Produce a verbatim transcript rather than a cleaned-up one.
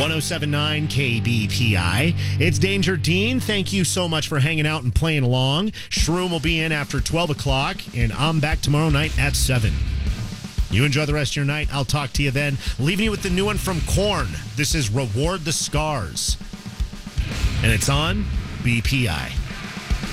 oh seven point nine K B P I. It's Danger Dean. Thank you so much for hanging out and playing along. Shroom will be in after twelve o'clock, and I'm back tomorrow night at seven. You enjoy the rest of your night. I'll talk to you then. Leaving you with the new one from Korn. This is Reward the Scars. And it's on B P I.